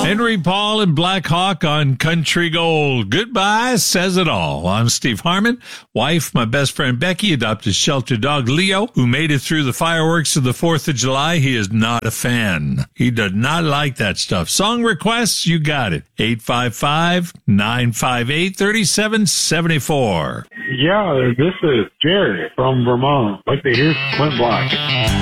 Henry Paul and Black Hawk on Country Gold. Goodbye says it all. I'm Steve Harmon. Wife, my best friend Becky, adopted shelter dog Leo, who made it through the fireworks of the 4th of July. He is not a fan. He does not like that stuff. Song requests, you got it. 855-958-3774. Yeah, this is Jerry from Vermont. I'd like to hear Clint Black.